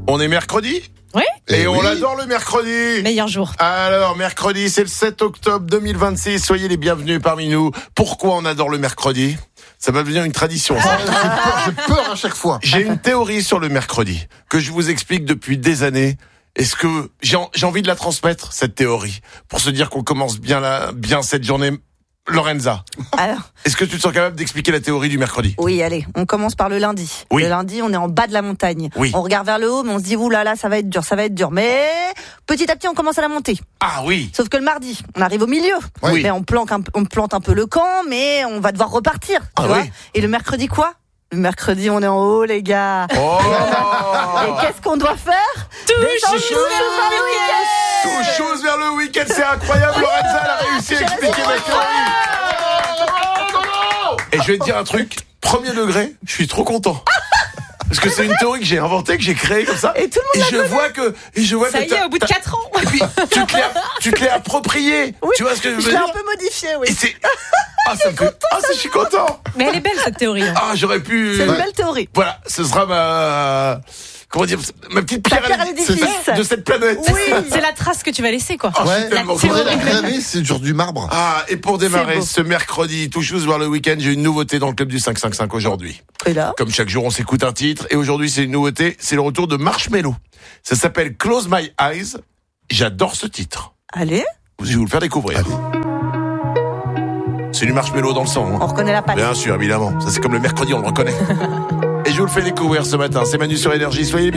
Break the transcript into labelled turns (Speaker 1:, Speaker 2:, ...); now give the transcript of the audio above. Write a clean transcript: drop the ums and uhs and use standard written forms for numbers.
Speaker 1: On est mercredi ?
Speaker 2: Oui.
Speaker 1: Et on adore le mercredi.
Speaker 2: Meilleur jour.
Speaker 1: Alors, mercredi, c'est le 7 octobre 2026. Soyez les bienvenus parmi nous. Pourquoi on adore le mercredi ? Ça va devenir une tradition. Ça.
Speaker 3: J'ai peur à chaque fois.
Speaker 1: J'ai une théorie sur le mercredi que je vous explique depuis des années. Est-ce que j'ai envie de la transmettre, cette théorie, pour se dire qu'on commence bien cette journée. Lorenza,
Speaker 4: Alors,
Speaker 1: est-ce que tu te sens capable d'expliquer la théorie du mercredi ?
Speaker 4: oui, allez, on commence par le lundi.
Speaker 1: Oui.
Speaker 4: Le lundi, on est en bas de la montagne.
Speaker 1: Oui.
Speaker 4: On regarde vers le haut, mais on se dit, ouh là là, ça va être dur. Mais petit à petit, on commence à la monter.
Speaker 1: Ah oui.
Speaker 4: Sauf que le mardi, on arrive au milieu.
Speaker 1: Oui.
Speaker 4: Mais on plante un peu le camp, mais on va devoir repartir. Tu vois.
Speaker 1: Oui.
Speaker 4: Et le mercredi, quoi ? Le mercredi, on est en haut, les gars.
Speaker 1: Oh.
Speaker 4: Et qu'est-ce qu'on doit faire ?
Speaker 1: Touche vers le week-end, c'est incroyable. Lorenza, elle a réussi à expliquer ma théorie. Et je vais te dire un truc, premier degré, je suis trop content. Parce que c'est une théorie que j'ai inventée, que j'ai créée comme ça.
Speaker 4: Et tout le monde
Speaker 1: je vois
Speaker 2: Ça
Speaker 1: que
Speaker 2: y est, au bout de 4 ans.
Speaker 1: Et puis, tu te l'es approprié.
Speaker 4: Oui,
Speaker 1: tu vois ce que je veux
Speaker 4: je l'ai
Speaker 1: dire?
Speaker 4: un peu modifié, oui.
Speaker 1: Et c'est, je suis content.
Speaker 2: Mais elle est belle cette théorie. Hein.
Speaker 1: Ah, j'aurais pu.
Speaker 4: C'est une belle théorie.
Speaker 1: Voilà, ce sera ma petite pierre
Speaker 4: pierre à l'édifice.
Speaker 1: de cette planète.
Speaker 4: Oui.
Speaker 2: C'est la trace que tu vas laisser, quoi.
Speaker 1: Oh, je suis
Speaker 3: Ouais,
Speaker 1: tellement
Speaker 3: faudrait
Speaker 1: content.
Speaker 3: la graver, c'est sur du marbre.
Speaker 1: Ah, et pour démarrer
Speaker 4: C'est beau.
Speaker 1: ce mercredi, tout chose vers le week-end, j'ai une nouveauté dans le club du 555 aujourd'hui.
Speaker 4: Et là ?
Speaker 1: Comme chaque jour, on s'écoute un titre, et aujourd'hui, c'est une nouveauté, c'est le retour de Marshmello. Ça s'appelle Close My Eyes. J'adore ce titre.
Speaker 4: Allez,
Speaker 1: Je vais vous le faire découvrir. C'est du Marshmello dans le sang. Hein.
Speaker 4: on reconnaît la patte.
Speaker 1: Bien sûr, évidemment. Ça, c'est comme le mercredi, on le reconnaît. Et je vous le fais découvrir ce matin. C'est Manu sur Énergie. Soyez les bienvenus.